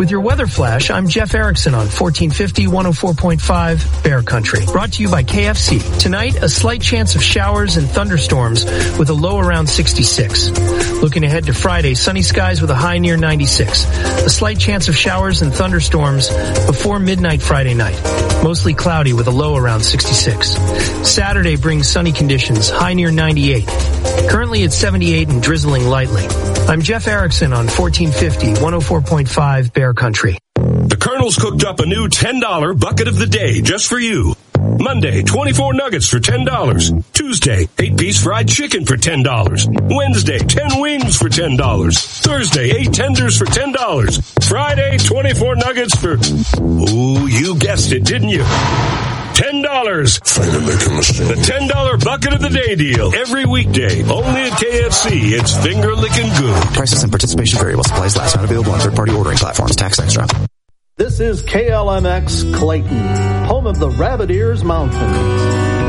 With your weather flash, I'm Jeff Erickson on 1450 104.5 Bear Country. Brought to you by KFC. Tonight, a slight chance of showers and thunderstorms with a low around 66. Looking ahead to Friday, sunny skies with a high near 96. A slight chance of showers and thunderstorms before midnight Friday night. Mostly cloudy with a low around 66. Saturday brings sunny conditions, high near 98. Currently it's 78 and drizzling lightly. I'm Jeff Erickson on 1450 104.5 Bear Country. The Colonel's cooked up a new $10 bucket of the day just for you. Monday, 24 nuggets for $10. Tuesday, 8-piece fried chicken for $10. Wednesday, 10 wings for $10. Thursday, 8 tenders for $10. Friday, 24 nuggets for, ooh, you guessed it, didn't you? $10. The $10 bucket of the day deal. Every weekday. Only at KFC. It's finger licking good. Prices and participation vary while supplies last. Not available on third-party ordering platforms. Tax extra. This is KLMX Clayton, home of the Rabbit Ears Mountains.